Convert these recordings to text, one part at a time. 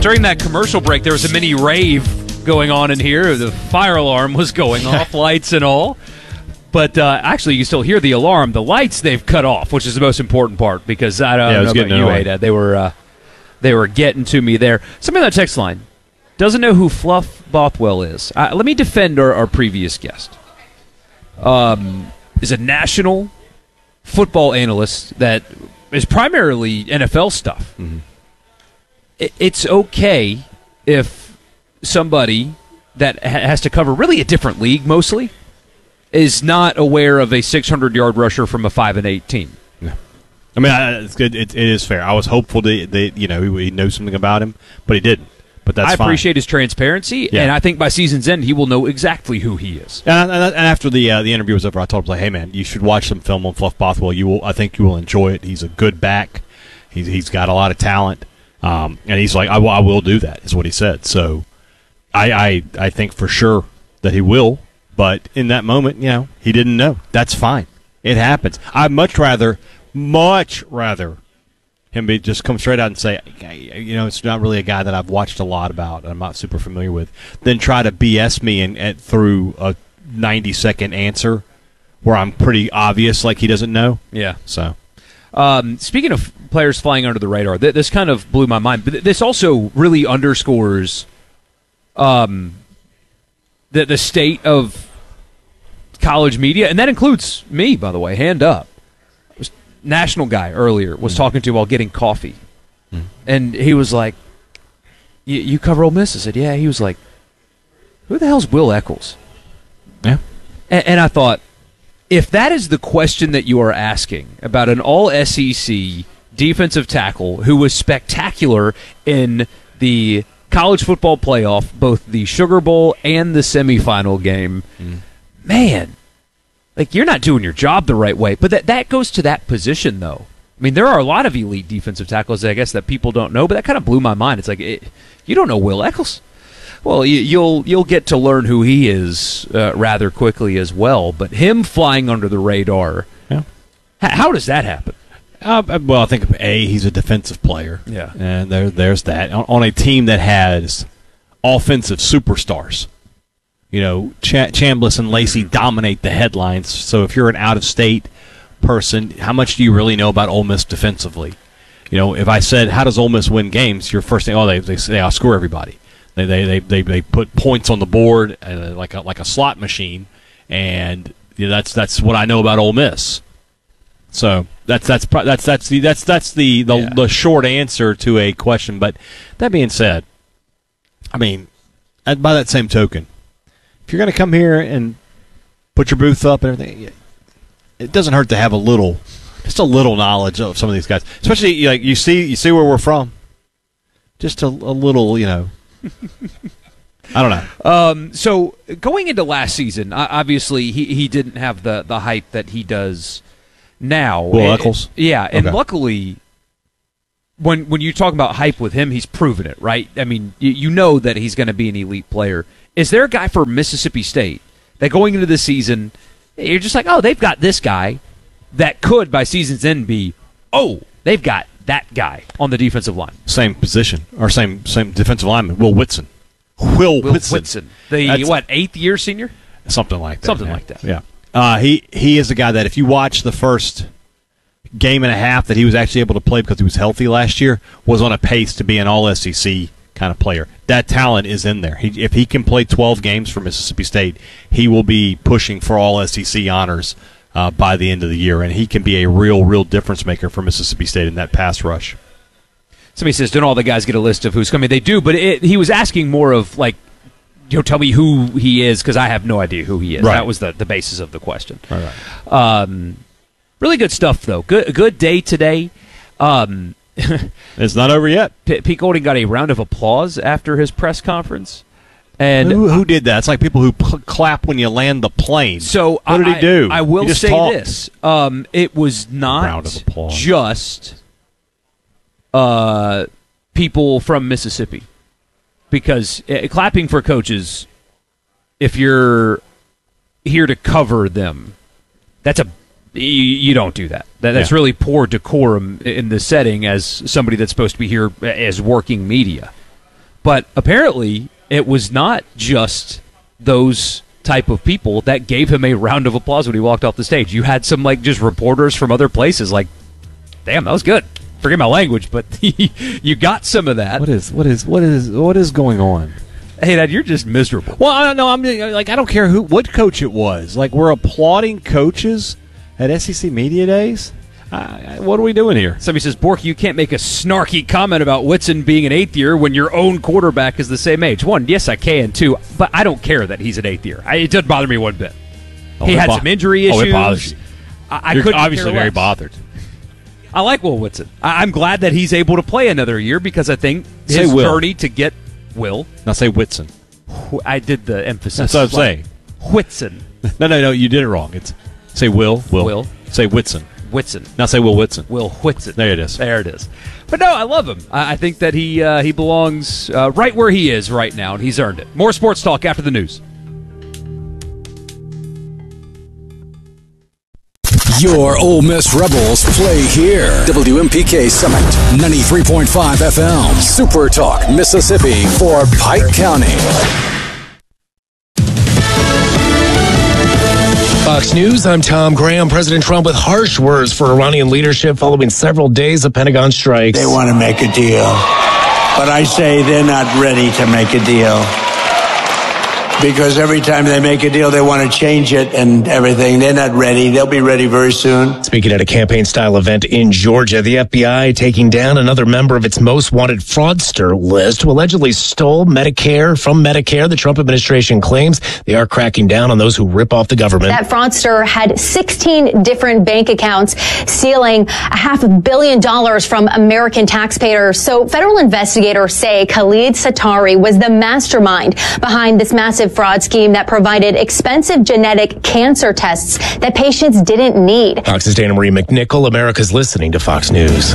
During that commercial break, there was a mini rave going on in here. The fire alarm was going off, lights and all. But actually, you still hear the alarm. The lights they've cut off, which is the most important part, because I don't know about you, Ada. They were getting to me there. Somebody on the text line doesn't know who Fluff Bothwell is. Let me defend our previous guest. Is a national football analyst that is primarily NFL stuff. Mm-hmm. It's okay if somebody that has to cover really a different league mostly is not aware of a 600-yard rusher from a 5-8 team. Yeah. I mean, it's good. It is fair. I was hopeful that he knows something about him, but he didn't. But that's fine. I appreciate his transparency, and I think by season's end he will know exactly who he is. And after the interview was over, I told him, "Hey man, you should watch some film on Fluff Bothwell. I think you will enjoy it. He's a good back. He's got a lot of talent, and he's like, I will do that," is what he said. So I think for sure that he will. But in that moment, he didn't know. That's fine. It happens. I'd much rather him just come straight out and say, it's not really a guy that I've watched a lot about and I'm not super familiar with, than try to BS me and through a 90-second answer where I'm pretty obvious like he doesn't know. Yeah. So, speaking of players flying under the radar, this kind of blew my mind. But this also really underscores the state of college media, and that includes me, by the way, hand up. National guy earlier was talking to while getting coffee, and he was like, you cover Ole Miss? I said, yeah. He was like, who the hell's Will Eccles? Yeah. And I thought, if that is the question that you are asking about an all-SEC defensive tackle who was spectacular in the college football playoff, both the Sugar Bowl and the semifinal game, man, like, you're not doing your job the right way. But that goes to that position, though. I mean, there are a lot of elite defensive tackles, I guess, that people don't know, but that kind of blew my mind. It's like, you don't know Will Eccles? Well, you'll get to learn who he is rather quickly as well. But him flying under the radar, how does that happen? Well, I think, he's a defensive player. Yeah. And there's that. On a team that has offensive superstars. Chambliss and Lacey dominate the headlines. So if you're an out-of-state person, how much do you really know about Ole Miss defensively? If I said, how does Ole Miss win games, your first thing, they outscore everybody. They put points on the board like a slot machine, and that's what I know about Ole Miss. So that's the short answer to a question. But that being said, I mean, by that same token, if you're going to come here and put your booth up and everything, it doesn't hurt to have just a little knowledge of some of these guys. Especially, like, you see where we're from. Just a little, I don't know. So going into last season, obviously he didn't have the hype that he does now. Will Eccles? Yeah, and luckily, when you talk about hype with him, he's proven it, right? I mean, you know that he's going to be an elite player. Is there a guy for Mississippi State that going into the season, you're just like, they've got this guy that could, by season's end, be, they've got that guy on the defensive line? Same position, or same defensive lineman, Will Whitson. Will Whitson. The, 8th-year senior? Something like that. Something like that. Yeah. He is a guy that if you watch the first game and a half that he was actually able to play because he was healthy last year, was on a pace to be an all-SEC kind of player. That talent is in there. If he can play 12 games for Mississippi State, he will be pushing for all SEC honors by the end of the year, and he can be a real difference maker for Mississippi State in that pass rush. Somebody says, don't all the guys get a list of who's coming? They do, but he was asking more of, like, tell me who he is, because I have no idea who he is. Right. That was the basis of the question. Right. Really good stuff, though. Good day today. It's not over yet. Pete Golding got a round of applause after his press conference. And who did that? It's like people who clap when you land the plane. So what did he do? I will say this. It was not just people from Mississippi. Because clapping for coaches, if you're here to cover them, you don't do that. That's really poor decorum in the setting as somebody that's supposed to be here as working media. But apparently it was not just those type of people that gave him a round of applause when he walked off the stage. You had some just reporters from other places damn, that was good. Forget my language, but you got some of that. What is going on? Hey, Dad, you're just miserable. Well, I don't know. I don't care what coach it was. We're applauding coaches at SEC Media Days. What are we doing here? Somebody says, Bork, you can't make a snarky comment about Whitson being an eighth year when your own quarterback is the same age. One, yes, I can. Two, but I don't care that he's an eighth year. It doesn't bother me one bit. He had some injury issues. Oh, it bothers you. You're obviously very bothered. I like Will Whitson. I'm glad that he's able to play another year because I think his journey to get Will. Now say Whitson. I did the emphasis. That's what I'm saying. Whitson. No, you did it wrong. Say Will. Say Whitson. Whitson. Now say Will Whitson. Will Whitson. There it is. There it is. But no, I love him. I think that he belongs right where he is right now, and he's earned it. More sports talk after the news. Your Ole Miss Rebels play here. WMPK Summit, 93.5 FM. Super Talk, Mississippi for Pike County. Fox News, I'm Tom Graham. President Trump with harsh words for Iranian leadership following several days of Pentagon strikes. They want to make a deal, but I say they're not ready to make a deal. Because every time they make a deal, they want to change it and everything. They're not ready. They'll be ready very soon. Speaking at a campaign-style event in Georgia, the FBI taking down another member of its most wanted fraudster list who allegedly stole Medicare from Medicare. The Trump administration claims they are cracking down on those who rip off the government. That fraudster had 16 different bank accounts, stealing $500 million from American taxpayers. So federal investigators say Khalid Satari was the mastermind behind this massive fraud scheme that provided expensive genetic cancer tests that patients didn't need. Fox's Dana Marie McNichol. America's listening to Fox News.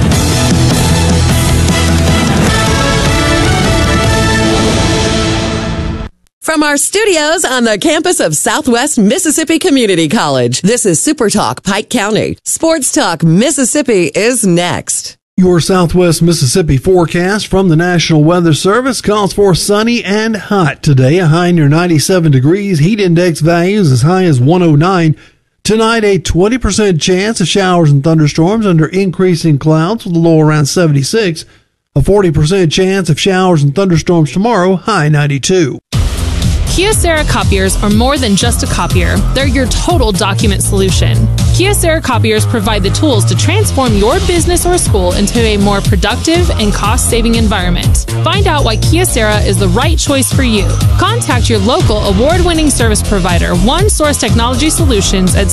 From our studios on the campus of Southwest Mississippi Community College, this is Super Talk Pike County. Sports Talk Mississippi is next. Your Southwest Mississippi forecast from the National Weather Service calls for sunny and hot today, a high near 97 degrees, heat index values as high as 109. Tonight, a 20% chance of showers and thunderstorms under increasing clouds with a low around 76. A 40% chance of showers and thunderstorms tomorrow, high 92. Kyocera copiers are more than just a copier. They're your total document solution. Kyocera copiers provide the tools to transform your business or school into a more productive and cost-saving environment. Find out why Kyocera is the right choice for you. Contact your local award-winning service provider, OneSource Technology Solutions, at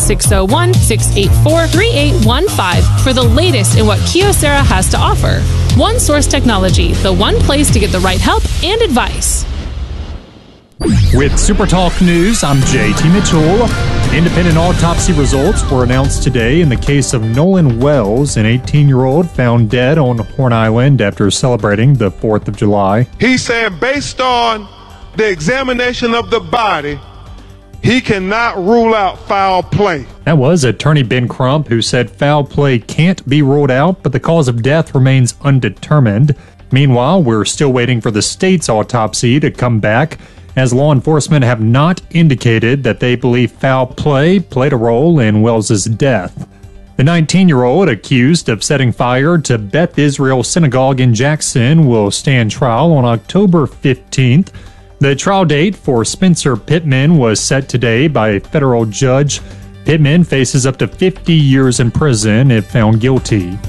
601-684-3815 for the latest in what Kyocera has to offer. OneSource Technology, the one place to get the right help and advice. With Super Talk News, I'm JT Mitchell. Independent autopsy results were announced today in the case of Nolan Wells, an 18-year-old found dead on Horn Island after celebrating the 4th of July. He said based on the examination of the body, he cannot rule out foul play. That was attorney Ben Crump, who said foul play can't be ruled out, but the cause of death remains undetermined. Meanwhile, we're still waiting for the state's autopsy to come back, as law enforcement have not indicated that they believe foul play played a role in Wells' death. The 19-year-old accused of setting fire to Beth Israel Synagogue in Jackson will stand trial on October 15th. The trial date for Spencer Pittman was set today by a federal judge. Pittman faces up to 50 years in prison if found guilty.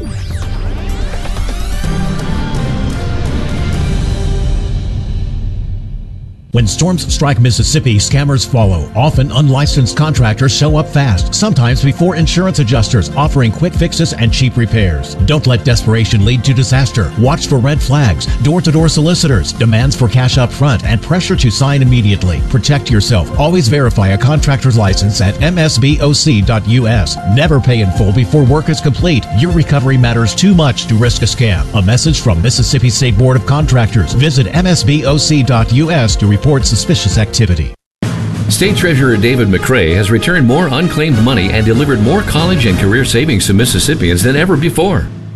When storms strike Mississippi, scammers follow. Often unlicensed contractors show up fast, sometimes before insurance adjusters, offering quick fixes and cheap repairs. Don't let desperation lead to disaster. Watch for red flags, door-to-door solicitors, demands for cash up front, and pressure to sign immediately. Protect yourself. Always verify a contractor's license at msboc.us. Never pay in full before work is complete. Your recovery matters too much to risk a scam. A message from Mississippi State Board of Contractors. Visit msboc.us to report suspicious activity. State Treasurer David McRae has returned more unclaimed money and delivered more college and career savings to Mississippians than ever before.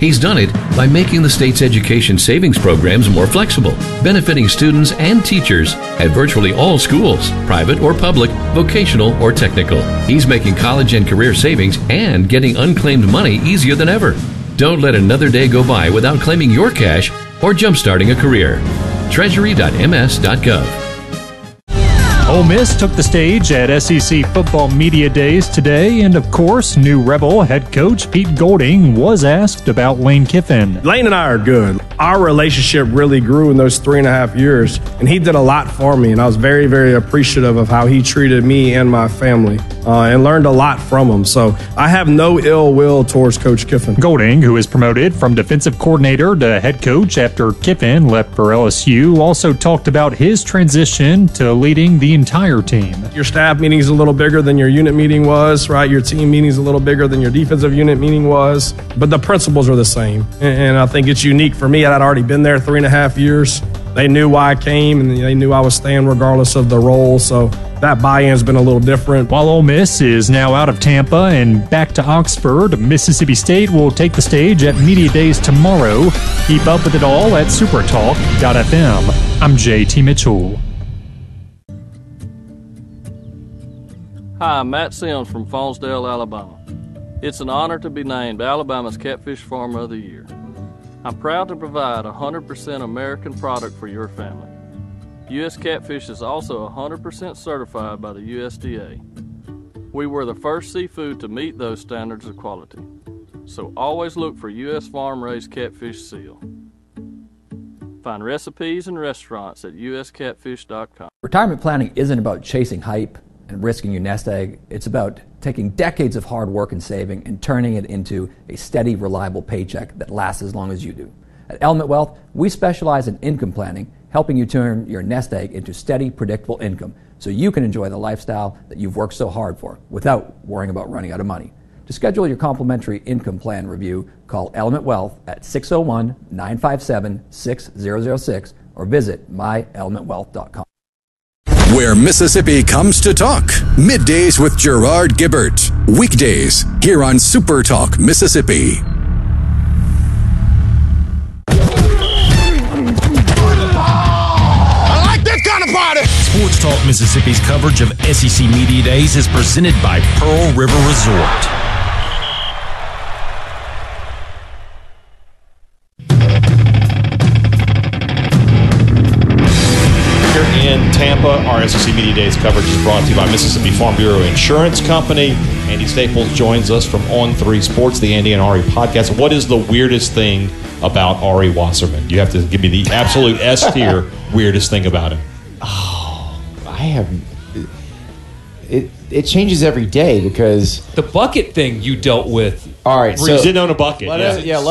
He's done it by making the state's education savings programs more flexible, benefiting students and teachers at virtually all schools, private or public, vocational or technical. He's making college and career savings and getting unclaimed money easier than ever. Don't let another day go by without claiming your cash or jumpstarting a career. Treasury.ms.gov. Ole Miss took the stage at SEC Football Media Days today, and of course, new Rebel head coach Pete Golding was asked about Lane Kiffin. Lane and I are good. Our relationship really grew in those 3.5 years, and he did a lot for me, and I was very, very appreciative of how he treated me and my family, and learned a lot from him. So I have no ill will towards Coach Kiffin. Golding, who is promoted from defensive coordinator to head coach after Kiffin left for LSU, also talked about his transition to leading the entire team. Your staff meeting is a little bigger than your unit meeting was, right? Your team meeting is a little bigger than your defensive unit meeting was, but the principles are the same. And I think it's unique for me. I'd already been there 3.5 years. They knew why I came, and they knew I was staying regardless of the role. So that buy-in's been a little different. While Ole Miss is now out of Tampa and back to Oxford, Mississippi State will take the stage at Media Days tomorrow. Keep up with it all at supertalk.fm. I'm JT Mitchell. Hi, I'm Matt Sims from Faunsdale, Alabama. It's an honor to be named Alabama's Catfish Farmer of the Year. I'm proud to provide 100% American product for your family. U.S. Catfish is also 100% certified by the USDA. We were the first seafood to meet those standards of quality. So always look for U.S. farm-raised catfish seal. Find recipes and restaurants at uscatfish.com. Retirement planning isn't about chasing hype and risking your nest egg. It's about taking decades of hard work and saving and turning it into a steady, reliable paycheck that lasts as long as you do. At Element Wealth, we specialize in income planning, helping you turn your nest egg into steady, predictable income so you can enjoy the lifestyle that you've worked so hard for without worrying about running out of money. To schedule your complimentary income plan review, call Element Wealth at 601-957-6006 or visit myelementwealth.com. Where Mississippi comes to talk. Middays with Gerard Gibbert. Weekdays here on Super Talk Mississippi. I like this kind of party. Sports Talk Mississippi's coverage of SEC Media Days is presented by Pearl River Resort. Tampa, our SEC Media Days coverage is brought to you by Mississippi Farm Bureau Insurance Company. Andy Staples joins us from On3 Sports, the Andy and Ari podcast. What is the weirdest thing about Ari Wasserman? You have to give me the absolute S tier weirdest thing about him. Oh, I have. It changes every day because the bucket thing you dealt with. All right, so you didn't own a bucket. Let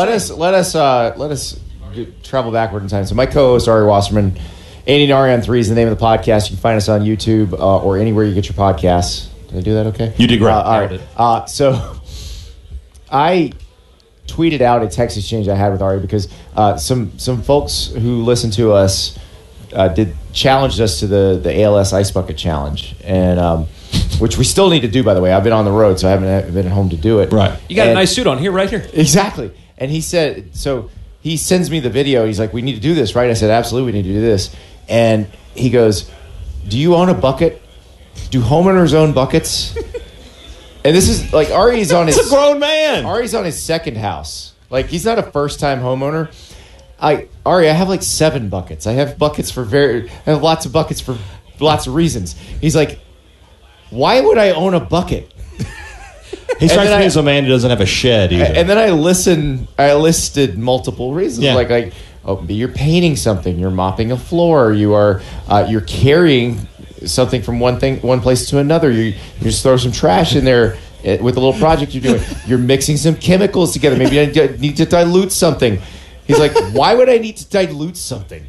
us travel backward in time. So my co-host Ari Wasserman. Andy and Ari on 3 is the name of the podcast. You can find us on YouTube or anywhere you get your podcasts. Did I do that okay? You did great. All right. So I tweeted out a text exchange I had with Ari because some folks who listen to us challenged us to the ALS Ice Bucket Challenge, and which we still need to do, by the way. I've been on the road, so I haven't been at home to do it. Right. You got a nice suit on here, right here. Exactly. And he said, so he sends me the video. He's like, we need to do this, right? I said, absolutely, we need to do this. And he goes, do you own a bucket? Do homeowners own buckets? And this is like Ari's on his... It's a grown man. Ari's on his second house. Like, he's not a first-time homeowner. Ari, I have like 7 buckets. I have buckets I have lots of buckets for lots of reasons. He's like, why would I own a bucket? He strikes me as a man who doesn't have a shed either. And then I listed multiple reasons. Yeah. Like, you're painting something, you're mopping a floor, you're carrying something from one place to another. You just throw some trash in there with a little project you're doing. You're mixing some chemicals together. Maybe I need to dilute something. He's like, why would I need to dilute something?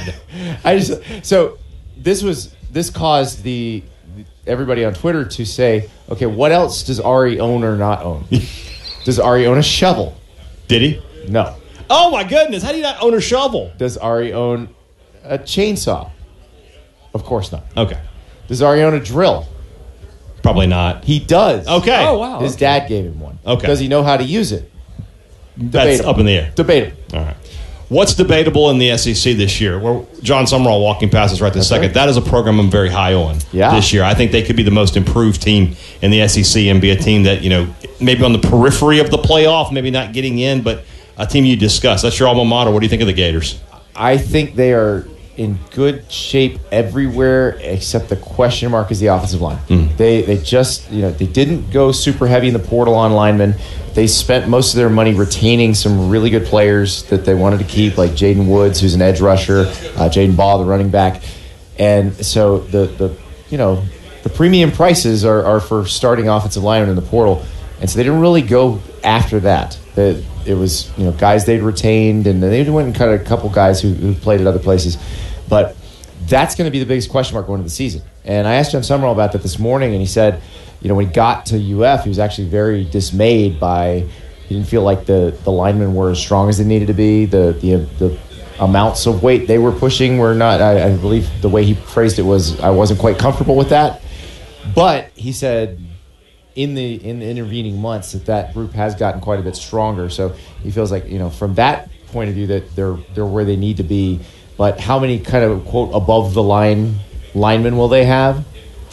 So this caused everybody on Twitter to say, okay, what else does Ari own or not own? Does Ari own a shovel? Did he? No. Oh my goodness, how do you not own a shovel? Does Ari own a chainsaw? Of course not. Okay. Does Ari own a drill? Probably not. He does. Okay. Oh, wow. His dad gave him one. Okay. Does he know how to use it? That's up in the air. Debatable. All right. What's debatable in the SEC this year? Well, John Summerall walking past us right this second. Right. That is a program I'm very high on this year. I think they could be the most improved team in the SEC and be a team that, maybe on the periphery of the playoff, maybe not getting in, but a team you discuss. That's your alma mater. What do you think of the Gators? I think they are in good shape everywhere except the question mark is the offensive line. They just, they didn't go super heavy in the portal on linemen. They spent most of their money retaining some really good players that they wanted to keep, like Jaden Woods, who's an edge rusher, Jaden Ball, the running back. And so the premium prices are for starting offensive linemen in the portal. And so they didn't really go after that. It was guys they'd retained, and they went and cut a couple guys who played at other places. But that's going to be the biggest question mark going into the season. And I asked John Summerall about that this morning, and he said, when he got to UF, he was actually very dismayed by he didn't feel like the linemen were as strong as they needed to be. The amounts of weight they were pushing were not. I believe the way he phrased it was, I wasn't quite comfortable with that. But he said, in the intervening months that group has gotten quite a bit stronger. So he feels like, from that point of view that they're where they need to be. But how many kind of, quote, above the line linemen will they have?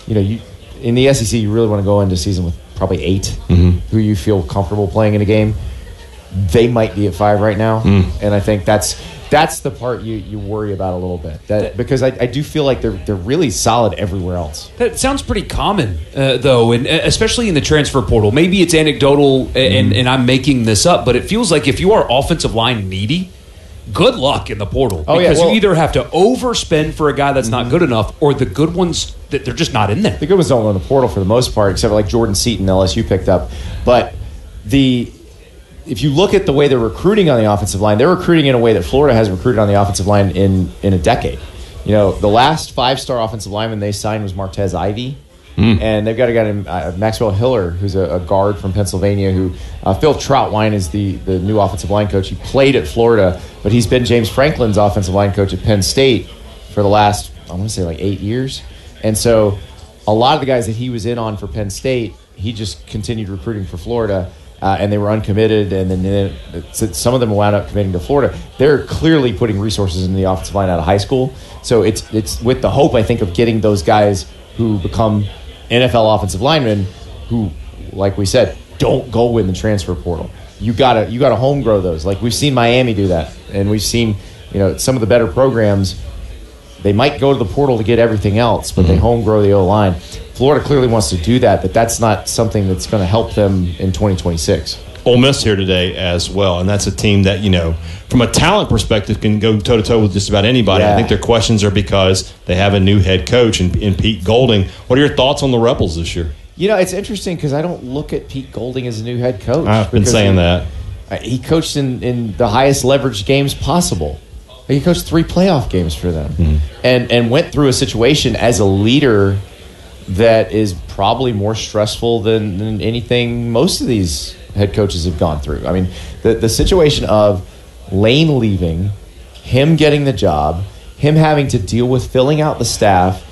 In the SEC, you really want to go into season with probably 8 who you feel comfortable playing in a game. They might be at 5 right now. And I think that's the part you worry about a little bit. Because I do feel like they're really solid everywhere else. That sounds pretty common, though, and especially in the transfer portal. Maybe it's anecdotal and I'm making this up, but it feels like if you are offensive line needy, good luck in the portal. Because you either have to overspend for a guy that's not good enough, or the good ones, that they're just not in there. The good ones don't go in the portal for the most part, except for like Jordan Seaton, LSU picked up. But if you look at the way they're recruiting on the offensive line, they're recruiting in a way that Florida has recruited on the offensive line in a decade. The last 5-star offensive lineman they signed was Martez Ivey. And they've got a guy named Maxwell Hiller, who's a guard from Pennsylvania, who Phil Troutwine is the new offensive line coach. He played at Florida, but he's been James Franklin's offensive line coach at Penn State for the last, I want to say, like 8 years. And so a lot of the guys that he was in on for Penn State, he just continued recruiting for Florida. And they were uncommitted, and then some of them wound up committing to Florida. They're clearly putting resources in the offensive line out of high school. So it's with the hope, I think, of getting those guys who become NFL offensive linemen who, like we said, don't go in the transfer portal. You gotta home grow those. Like we've seen Miami do that, and we've seen some of the better programs. They might go to the portal to get everything else, but they home grow the O-line. Florida clearly wants to do that, but that's not something that's going to help them in 2026. Ole Miss here today as well, and that's a team that, from a talent perspective, can go toe-to-toe with just about anybody. I think their questions are because they have a new head coach in Pete Golding. What are your thoughts on the Rebels this year? It's interesting because I don't look at Pete Golding as a new head coach. I've been saying that. He coached in the highest leverage games possible. He coached 3 playoff games for them and went through a situation as a leader that is probably more stressful than anything most of these head coaches have gone through. I mean, the situation of Lane leaving, him getting the job, him having to deal with filling out the staff,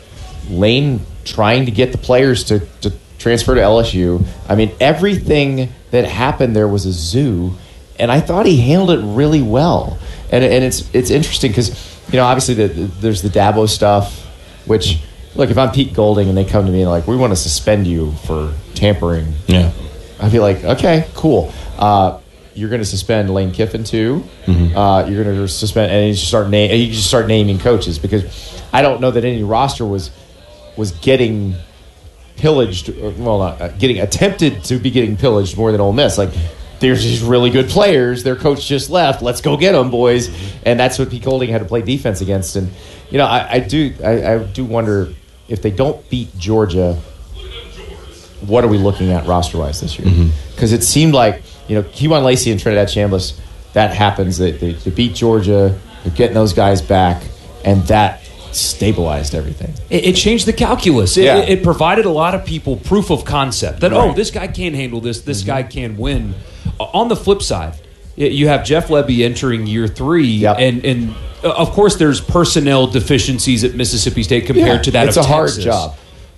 Lane trying to get the players to transfer to LSU. I mean, everything that happened there was a zoo, and I thought he handled it really well. And it's interesting because, obviously there's the Dabo stuff, which, look, if I'm Pete Golding and they come to me and like, we want to suspend you for tampering, I'd be like, okay, cool. You're going to suspend Lane Kiffin too. You're going to suspend, and you just start naming coaches, because I don't know that any roster was getting pillaged. Getting attempted to be getting pillaged more than Ole Miss. Like, there's these really good players. Their coach just left. Let's go get them, boys. And that's what Pete Golding had to play defense against. And I do wonder if they don't beat Georgia, what are we looking at roster-wise this year? Because it seemed like, Kewan Lacey and Trinidad Chambliss, that happens. They beat Georgia. They're getting those guys back, and that stabilized everything. It changed the calculus. It provided a lot of people proof of concept that, this guy can handle this guy can win. On the flip side, you have Jeff Lebby entering year 3, and of course there's personnel deficiencies at Mississippi State compared to that of Texas. It's a hard job.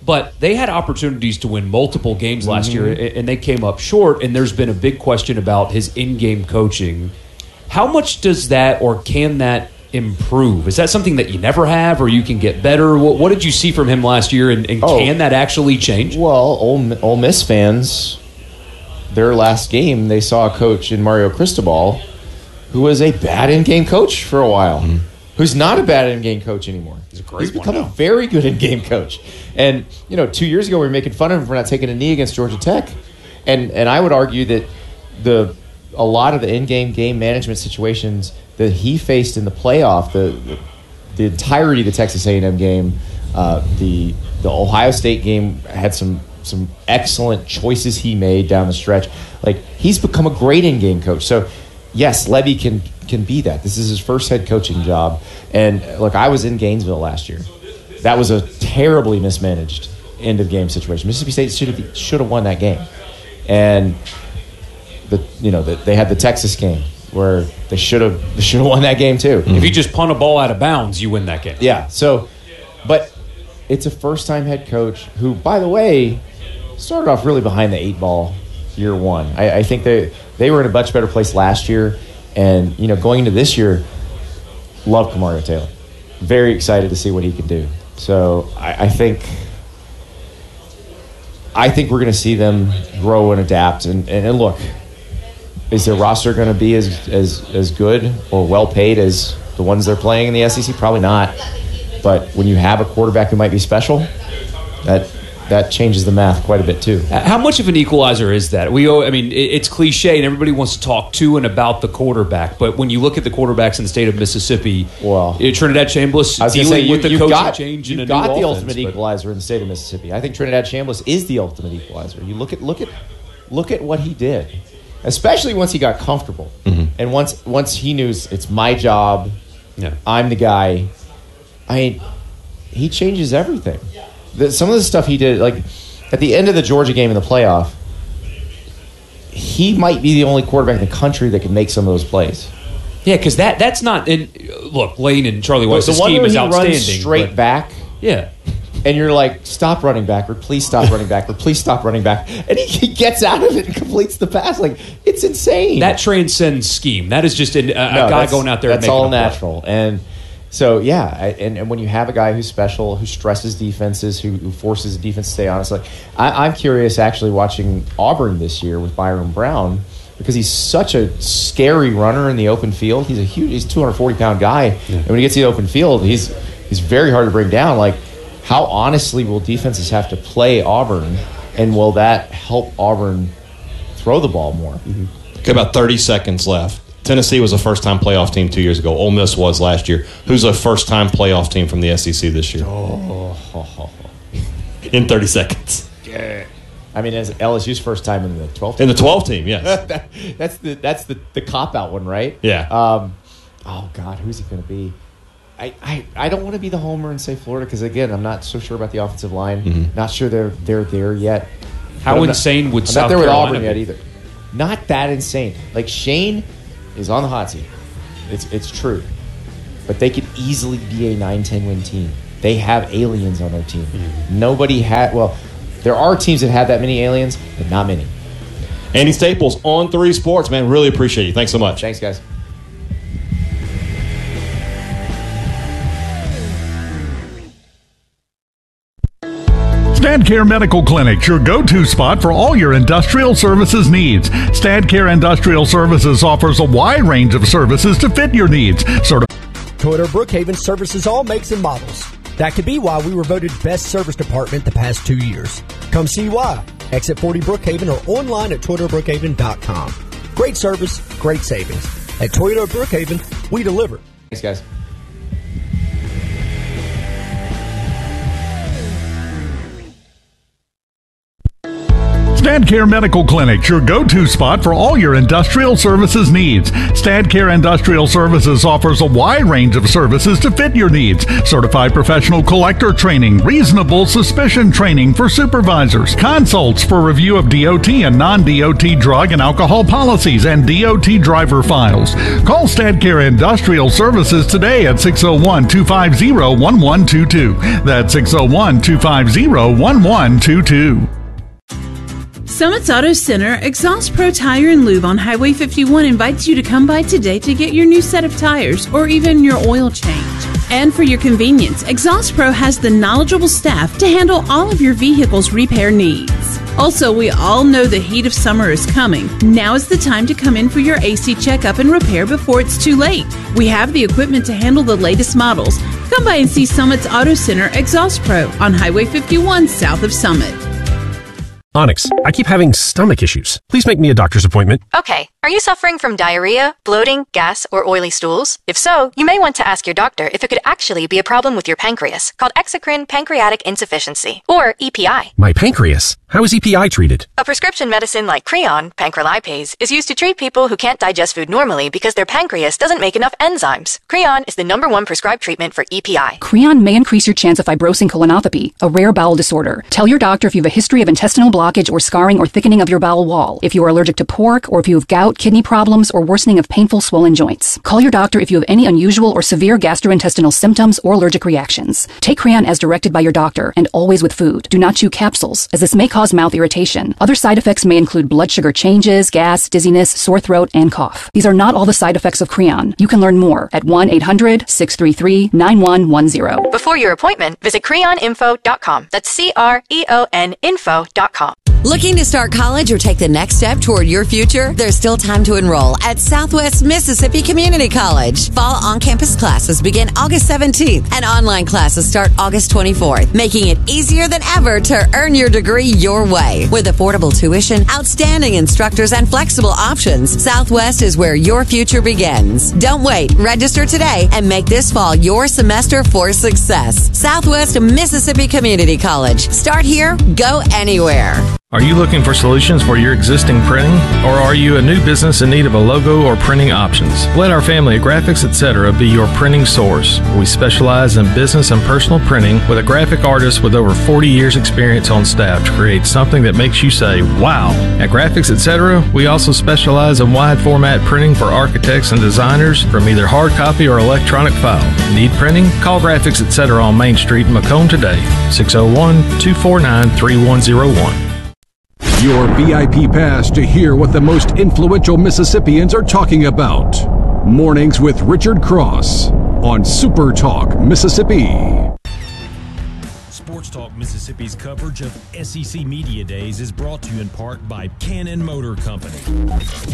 But they had opportunities to win multiple games last year, and they came up short, and there's been a big question about his in-game coaching. How much does that or can that improve? Is that something that you never have or you can get better? What did you see from him last year, and can that actually change? Well, Ole Miss fans, their last game, they saw a coach in Mario Cristobal who was a bad in-game coach for a while, who's not a bad in-game coach anymore. He's become a very good in-game coach. And, 2 years ago we were making fun of him for not taking a knee against Georgia Tech. And I would argue that a lot of the in-game game management situations that he faced in the playoff, the entirety of the Texas A&M game, the Ohio State game had some excellent choices he made down the stretch. Like, he's become a great in-game coach. So, yes, Levy can be that. This is his first head coaching job. And, look, I was in Gainesville last year. That was a terribly mismanaged end-of-game situation. Mississippi State should have won that game. And, they had the Texas game where they should have won that game, too. If you just punt a ball out of bounds, you win that game. Yeah, so, but it's a first-time head coach who, by the way, started off really behind the 8-ball year one. I think they were in a much better place last year. And, going into this year, love Kamario Taylor. Very excited to see what he can do. So I think we're going to see them grow and adapt. And look, is their roster going to be as good or well paid as the ones they're playing in the SEC? Probably not. But when you have a quarterback who might be special, that changes the math quite a bit too. How much of an equalizer is that? It's cliche, and everybody wants to talk to and about the quarterback. But when you look at the quarterbacks in the state of Mississippi, Trinidad Chambliss dealing with the coaching change in a new offense. You've got the ultimate equalizer in the state of Mississippi. I think Trinidad Chambliss is the ultimate equalizer. You look at what he did, especially once he got comfortable, and once he knew it's my job, I'm the guy. He changes everything. Some of the stuff he did, like at the end of the Georgia game in the playoff, he might be the only quarterback in the country that can make some of those plays. Yeah, because that's not. Look, Lane and Charlie Weiss's scheme is outstanding. Runs straight back. Yeah. And you're like, stop running backward, please stop running backward, please stop running back. And he gets out of it and completes the pass. Like, it's insane. That transcends scheme. That is just a guy going out there and making all natural. And so, and when you have a guy who's special, who stresses defenses, who forces the defense to stay honest, like I'm curious actually watching Auburn this year with Byron Brown, because he's such a scary runner in the open field. He's he's a 240-pound guy, and when he gets to the open field, he's very hard to bring down. Like, how honestly will defenses have to play Auburn, and will that help Auburn throw the ball more? Okay, about 30 seconds left. Tennessee was a first-time playoff team 2 years ago. Ole Miss was last year. Who's a first-time playoff team from the SEC this year? In 30 seconds. Yeah. I mean, as LSU's first time in the 12 team. In the 12 team, yes. that's the cop-out one, right? Yeah. Oh, God, who's it going to be? I don't want to be the homer and say Florida, because, again, I'm not so sure about the offensive line. Not sure they're there yet. How insane would South Carolina be? I'm not there with Carolina Auburn yet either. Not that insane. Like, Shane is on the hot seat. It's true. But they could easily be a 9-10 win team. They have aliens on their team. Nobody had... Well, there are teams that have that many aliens, but not many. Andy Staples, On 3 Sports, man. Really appreciate you. Thanks so much. Thanks, guys. StadCare Medical Clinic, your go-to spot for all your industrial services needs. StadCare Industrial Services offers a wide range of services to fit your needs. Toyota Brookhaven services all makes and models. That could be why we were voted best service department the past 2 years. Come see why. Exit 40 Brookhaven or online at ToyotaBrookhaven.com. Great service, great savings. At Toyota Brookhaven, we deliver. Thanks, guys. StadCare Medical Clinic, your go-to spot for all your industrial services needs. StadCare Industrial Services offers a wide range of services to fit your needs. Certified professional collector training, reasonable suspicion training for supervisors, consults for review of DOT and non-DOT drug and alcohol policies, and DOT driver files. Call StadCare Industrial Services today at 601-250-1122. That's 601-250-1122. Summit's Auto Center, Exhaust Pro Tire and Lube on Highway 51 invites you to come by today to get your new set of tires or even your oil change. And for your convenience, Exhaust Pro has the knowledgeable staff to handle all of your vehicle's repair needs. Also, we all know the heat of summer is coming. Now is the time to come in for your AC checkup and repair before it's too late. We have the equipment to handle the latest models. Come by and see Summit's Auto Center, Exhaust Pro on Highway 51 south of Summit. Onyx, I keep having stomach issues. Please make me a doctor's appointment. Okay. Are you suffering from diarrhea, bloating, gas, or oily stools? If so, you may want to ask your doctor if it could actually be a problem with your pancreas, called exocrine pancreatic insufficiency, or EPI. My pancreas? How is EPI treated? A prescription medicine like Creon, pancrelipase, is used to treat people who can't digest food normally because their pancreas doesn't make enough enzymes. Creon is the #1 prescribed treatment for EPI. Creon may increase your chance of fibrosing colonopathy, a rare bowel disorder. Tell your doctor if you have a history of intestinal blockage or scarring or thickening of your bowel wall, if you are allergic to pork, or if you have gout, kidney problems, or worsening of painful swollen joints. Call your doctor if you have any unusual or severe gastrointestinal symptoms or allergic reactions. Take Creon as directed by your doctor, and always with food. Do not chew capsules, as this may cause mouth irritation. Other side effects may include blood sugar changes, gas, dizziness, sore throat, and cough. These are not all the side effects of Creon. You can learn more at 1-800-633-9110. Before your appointment, visit creoninfo.com. That's CREON info.com. Looking to start college or take the next step toward your future? There's still time to enroll at Southwest Mississippi Community College. Fall on-campus classes begin August 17th and online classes start August 24th, making it easier than ever to earn your degree your way. With affordable tuition, outstanding instructors, and flexible options, Southwest is where your future begins. Don't wait. Register today and make this fall your semester for success. Southwest Mississippi Community College. Start here, go anywhere. Are you looking for solutions for your existing printing? Or are you a new business in need of a logo or printing options? Let our family at Graphics Etc. be your printing source. We specialize in business and personal printing with a graphic artist with over 40 years experience on staff to create something that makes you say, wow. At Graphics Etc., we also specialize in wide format printing for architects and designers from either hard copy or electronic file. Need printing? Call Graphics Etc. on Main Street in Macomb today, 601-249-3101. Your VIP pass to hear what the most influential Mississippians are talking about. Mornings with Richard Cross on Super Talk Mississippi. Sports Talk Mississippi's coverage of SEC Media Days is brought to you in part by Cannon Motor Company.